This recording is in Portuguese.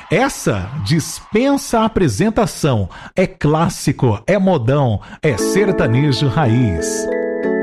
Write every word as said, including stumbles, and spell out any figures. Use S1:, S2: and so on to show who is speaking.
S1: Essa dispensa apresentação. É clássico, é modão, é sertanejo raiz.